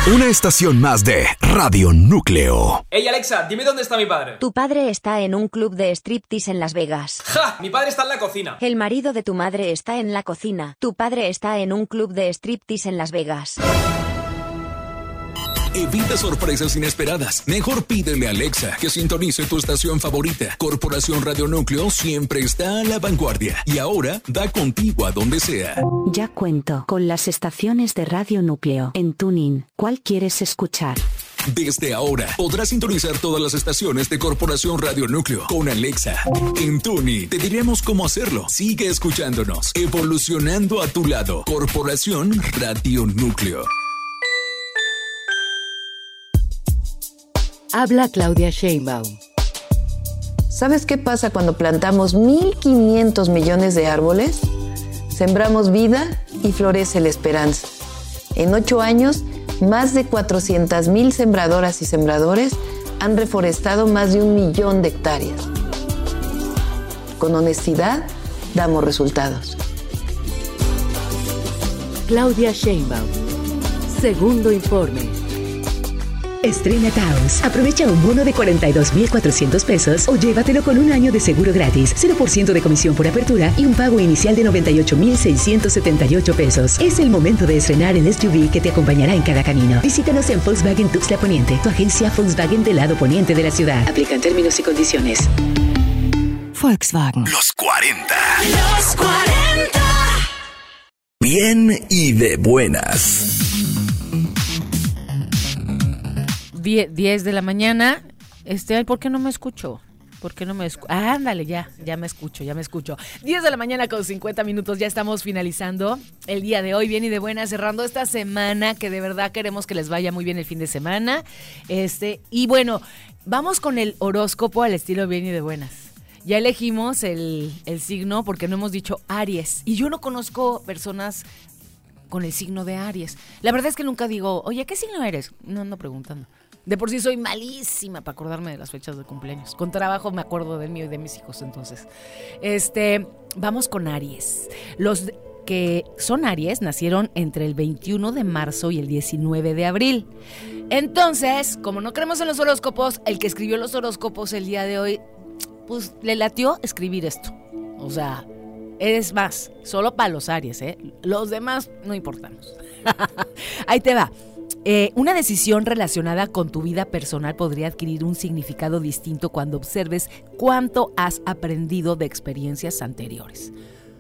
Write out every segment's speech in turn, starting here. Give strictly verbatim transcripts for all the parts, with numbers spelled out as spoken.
Una estación más de Radio Núcleo. Ey, Alexa, dime dónde está mi padre. Tu padre está en un club de striptease en Las Vegas. ¡Ja! Mi padre está en la cocina. El marido de tu madre está en la cocina. Tu padre está en un club de striptease en Las Vegas. Evita sorpresas inesperadas. Mejor pídele a Alexa que sintonice tu estación favorita. Corporación Radio Núcleo siempre está a la vanguardia y ahora da contigo a donde sea. Ya cuento con las estaciones de Radio Núcleo en TuneIn. ¿Cuál quieres escuchar? Desde ahora podrás sintonizar todas las estaciones de Corporación Radio Núcleo con Alexa. En TuneIn te diremos cómo hacerlo. Sigue escuchándonos, evolucionando a tu lado. Corporación Radio Núcleo. Habla Claudia Sheinbaum. ¿Sabes qué pasa cuando plantamos mil quinientos millones de árboles? Sembramos vida y florece la esperanza. En ocho años, más de cuatrocientas mil sembradoras y sembradores han reforestado más de un millón de hectáreas. Con honestidad, damos resultados. Claudia Sheinbaum. Segundo informe. Estrena Taos. Aprovecha un bono de cuarenta y dos mil cuatrocientos pesos o llévatelo con un año de seguro gratis, cero por ciento de comisión por apertura y un pago inicial de noventa y ocho mil seiscientos setenta y ocho pesos. Es el momento de estrenar el S U V que te acompañará en cada camino. Visítanos en Volkswagen Tuxtla Poniente, tu agencia Volkswagen del lado poniente de la ciudad. Aplican términos y condiciones. Volkswagen. Los cuarenta. Los cuarenta. Bien y de buenas. diez de la mañana. Este, ay, ¿por qué no me escucho? ¿Por qué no me escucho? Ah, ándale, ya, ya me escucho, ya me escucho. diez de la mañana con cincuenta minutos, ya estamos finalizando el día de hoy, bien y de buenas, cerrando esta semana, que de verdad queremos que les vaya muy bien el fin de semana. Este, y bueno, vamos con el horóscopo al estilo bien y de buenas. Ya elegimos el, el signo porque no hemos dicho Aries. Y yo no conozco personas con el signo de Aries. La verdad es que nunca digo, oye, ¿qué signo eres? No ando preguntando. De por sí soy malísima para acordarme de las fechas de cumpleaños. Con trabajo me acuerdo del mío y de mis hijos, entonces. Este, vamos con Aries. Los que son Aries nacieron entre el veintiuno de marzo y el diecinueve de abril. Entonces, como no creemos en los horóscopos, el que escribió los horóscopos el día de hoy, pues le latió escribir esto. O sea, es más, solo para los Aries, ¿eh? Los demás no importamos. Ahí te va. Eh, una decisión relacionada con tu vida personal podría adquirir un significado distinto cuando observes cuánto has aprendido de experiencias anteriores.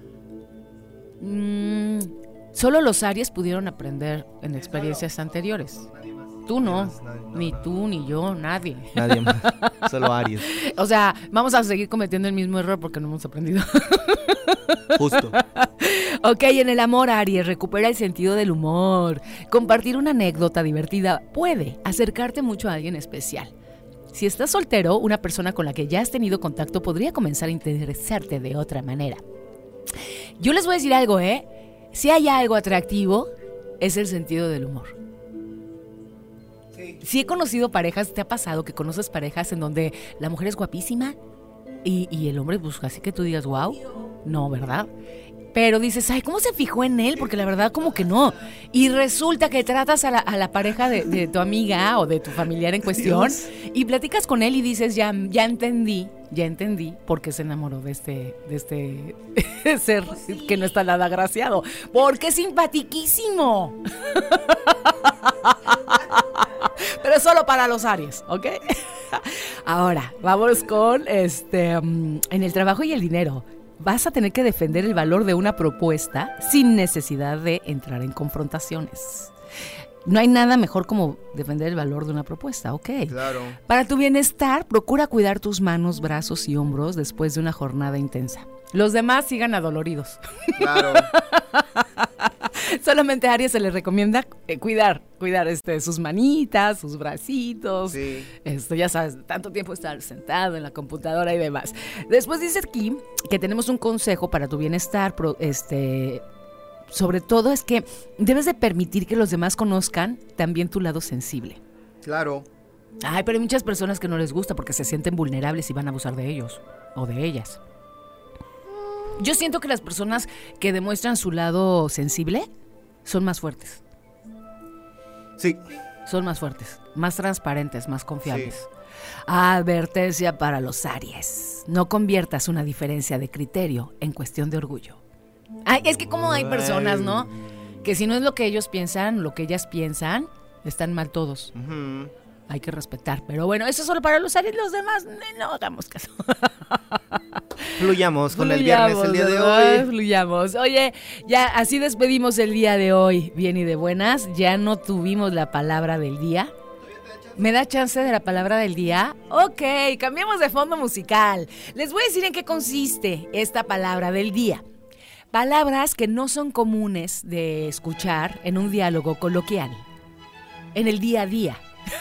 Mm, solo los Aries pudieron aprender en experiencias anteriores. Tú no, ni tú, ni yo, nadie. Nadie más, solo Aries. O sea, vamos a seguir cometiendo el mismo error porque no hemos aprendido. Justo. Ok, en el amor, Aries, recupera el sentido del humor. Compartir una anécdota divertida puede acercarte mucho a alguien especial. Si estás soltero, una persona con la que ya has tenido contacto podría comenzar a interesarte de otra manera. Yo les voy a decir algo, ¿eh? Si hay algo atractivo, es el sentido del humor. Sí he conocido parejas, ¿te ha pasado que conoces parejas en donde la mujer es guapísima y, y el hombre, pues así que tú digas, wow? No, ¿verdad? Pero dices, ay, ¿cómo se fijó en él? Porque la verdad como que no. Y resulta que tratas a la, a la pareja de, de tu amiga o de tu familiar en cuestión Dios. Y platicas con él y dices, ya, ya entendí, ya entendí por qué se enamoró de este, de este ser que no está nada agraciado. Porque es simpatiquísimo. Pero solo para los Aries, ¿ok? Ahora, vamos con este um, en el trabajo y el dinero. Vas a tener que defender el valor de una propuesta sin necesidad de entrar en confrontaciones. No hay nada mejor como defender el valor de una propuesta, ¿ok? Claro. Para tu bienestar, procura cuidar tus manos, brazos y hombros después de una jornada intensa. Los demás sigan adoloridos. Claro. Solamente a Aries se les recomienda eh, cuidar, cuidar este, sus manitas, sus bracitos. Sí. Esto, ya sabes, tanto tiempo estar sentado en la computadora y demás. Después dice aquí que tenemos un consejo para tu bienestar, pro, este... sobre todo es que debes de permitir que los demás conozcan también tu lado sensible. Claro. Ay, pero hay muchas personas que no les gusta porque se sienten vulnerables y van a abusar de ellos o de ellas. Yo siento que las personas que demuestran su lado sensible son más fuertes. Sí, son más fuertes, más transparentes, más confiables. Sí. Advertencia para los Aries. No conviertas una diferencia de criterio en cuestión de orgullo. Ay, es que como hay personas, ¿no? Que si no es lo que ellos piensan, lo que ellas piensan, están mal todos. Uh-huh. Hay que respetar. Pero bueno, eso es solo para los Aries, los demás no hagamos caso. Fluyamos con fluyamos, el viernes el día de hoy. Fluyamos. Oye, ya así despedimos el día de hoy. Bien y de buenas. Ya no tuvimos la palabra del día. ¿Me da chance de la palabra del día? Ok, cambiamos de fondo musical. Les voy a decir en qué consiste esta palabra del día. Palabras que no son comunes de escuchar en un diálogo coloquial, en el día a día.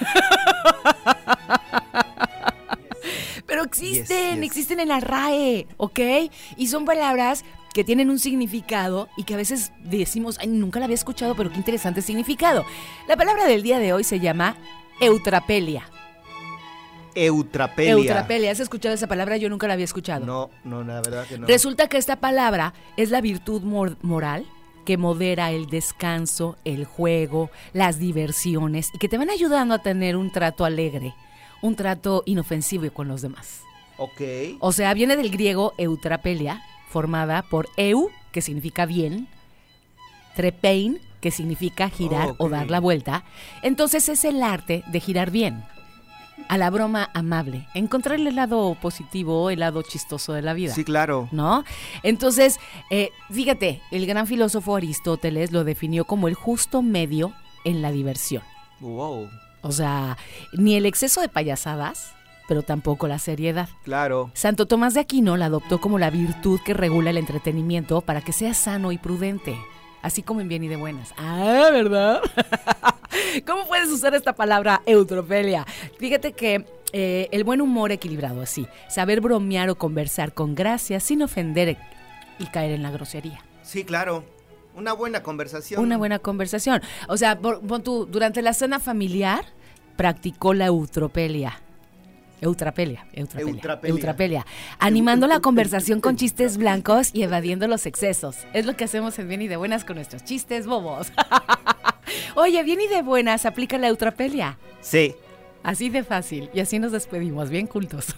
Pero existen, yes, yes. existen en la R A E, ¿ok? Y son palabras que tienen un significado y que a veces decimos, ay, nunca la había escuchado, pero qué interesante significado. La palabra del día de hoy se llama eutrapelia. Eutrapelia. Eutrapelia. ¿Has escuchado esa palabra? Yo nunca la había escuchado. No, no, la verdad que no. Resulta que esta palabra es la virtud mor- moral que modera el descanso, el juego, las diversiones y que te van ayudando a tener un trato alegre, un trato inofensivo con los demás. Ok. O sea, viene del griego eutrapelia, formada por eu, que significa bien, trepein, que significa girar oh, okay. o dar la vuelta. Entonces es el arte de girar bien, a la broma amable, encontrar el lado positivo, el lado chistoso de la vida. Sí, claro. ¿No? Entonces, eh, fíjate, el gran filósofo Aristóteles lo definió como el justo medio en la diversión. Wow. O sea, ni el exceso de payasadas, pero tampoco la seriedad. Claro. Santo Tomás de Aquino la adoptó como la virtud que regula el entretenimiento para que sea sano y prudente, así como en bien y de buenas. Ah, ¿verdad? ¿Cómo puedes usar esta palabra eutropelia? Fíjate que eh, el buen humor equilibrado, así, saber bromear o conversar con gracia sin ofender y caer en la grosería. Sí, claro. Una buena conversación. Una buena conversación. O sea, por, por tú, durante la cena familiar practicó la eutropelia. Eutrapelia, eutrapelia, eutrapelia, eutrapelia, animando la conversación con chistes blancos y evadiendo los excesos. Es lo que hacemos en Bien y de Buenas con nuestros chistes bobos. Oye, Bien y de Buenas, ¿aplica la eutrapelia? Sí. Así de fácil, y así nos despedimos, bien cultos.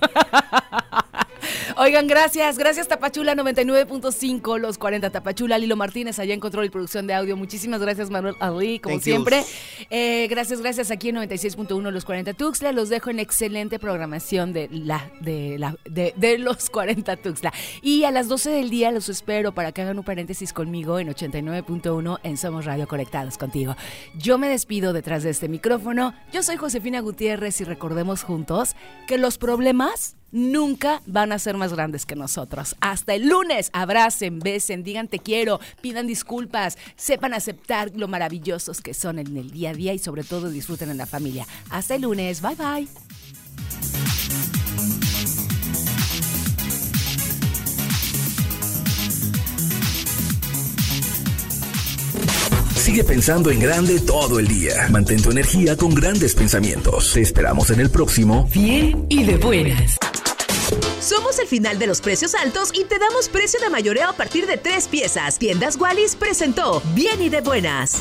Oigan, gracias, gracias Tapachula noventa y nueve punto cinco, Los cuarenta Tapachula, Lilo Martínez allá en control y producción de audio. Muchísimas gracias Manuel Ali, como Thank siempre. Eh, gracias, gracias aquí en noventa y seis punto uno Los cuarenta Tuxtla. Los dejo en excelente programación de la de la de, de Los cuarenta Tuxtla. Y a las doce del día los espero para que hagan un paréntesis conmigo en ochenta y nueve punto uno en Somos Radio, conectados contigo. Yo me despido detrás de este micrófono. Yo soy Josefina Gutiérrez y recordemos juntos que los problemas nunca van a ser más grandes que nosotros. Hasta el lunes, abracen, besen, digan te quiero, pidan disculpas, sepan aceptar lo maravillosos que son en el día a día y sobre todo disfruten en la familia. Hasta el lunes, bye bye. Sigue pensando en grande todo el día. Mantén tu energía con grandes pensamientos. Te esperamos en el próximo Bien y de Buenas. Somos el final de los precios altos y te damos precio de mayoreo a partir de tres piezas. Tiendas Wallis presentó Bien y de Buenas.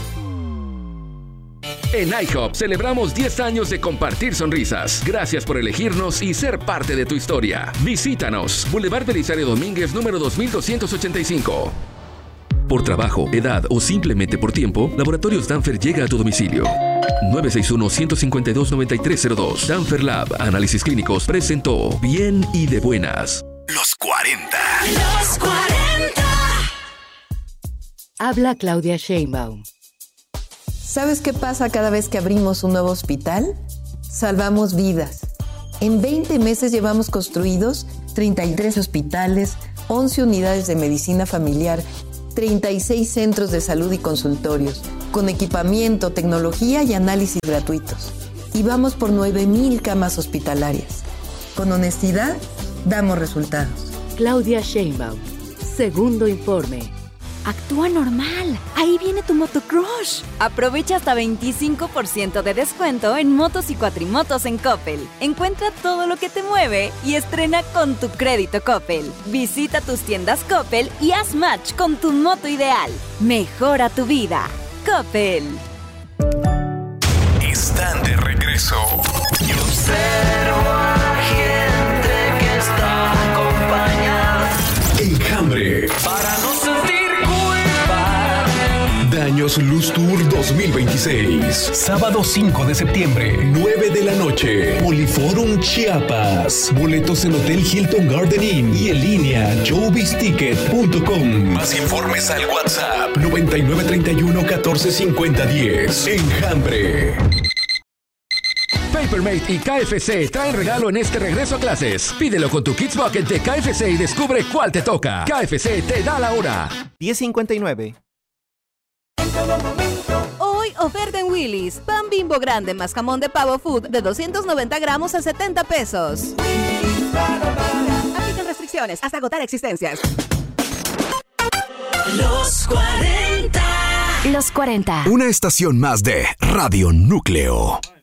En IHOP celebramos diez años de compartir sonrisas. Gracias por elegirnos y ser parte de tu historia. Visítanos. Boulevard Belisario Domínguez, número dos mil doscientos ochenta y cinco. Por trabajo, edad o simplemente por tiempo, Laboratorios Danfer llega a tu domicilio. nueve seis uno, uno cinco dos, nueve tres cero dos. Danfer Lab, análisis clínicos, presentó Bien y de Buenas. Los cuarenta. Los cuarenta. Habla Claudia Sheinbaum. ¿Sabes qué pasa cada vez que abrimos un nuevo hospital? Salvamos vidas. En veinte meses llevamos construidos treinta y tres hospitales, once unidades de medicina familiar, treinta y seis centros de salud y consultorios, con equipamiento, tecnología y análisis gratuitos. Y vamos por nueve mil camas hospitalarias. Con honestidad, damos resultados. Claudia Sheinbaum. Segundo informe. Actúa normal. Ahí viene tu motocrush. Aprovecha hasta veinticinco por ciento de descuento en motos y cuatrimotos en Coppel. Encuentra todo lo que te mueve y estrena con tu crédito Coppel. Visita tus tiendas Coppel y haz match con tu moto ideal. Mejora tu vida. Coppel. Está eso. Y observo a gente que está acompañada. Enjambre. Para no sentir culpa. Daños Luz Tour dos mil veintiséis. Sábado cinco de septiembre, nueve de la noche. Poliforum Chiapas. Boletos en Hotel Hilton Garden Inn y en línea showbiz ticket punto com. Más informes al WhatsApp noventa y nueve treinta y uno catorce cincuenta diez. Enjambre. Papermate y K F C traen regalo en este regreso a clases. Pídelo con tu Kids Bucket de K F C y descubre cuál te toca. K F C te da la hora. diez cincuenta y nueve. Hoy oferta en Willy's. Pan Bimbo grande más jamón de pavo food de doscientos noventa gramos a setenta pesos. Aplican restricciones hasta agotar existencias. Los cuarenta. Los cuarenta. Una estación más de Radio Núcleo.